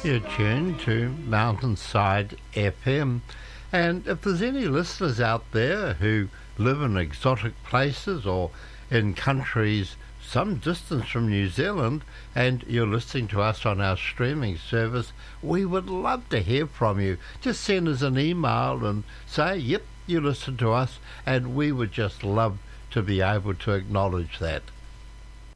You're tuned to Mountainside FM, and if there's any listeners out there who live in exotic places or in countries some distance from New Zealand and you're listening to us on our streaming service, we would love to hear from you. Just send us an email and say, yep, you listen to us, and we would just love to be able to acknowledge that.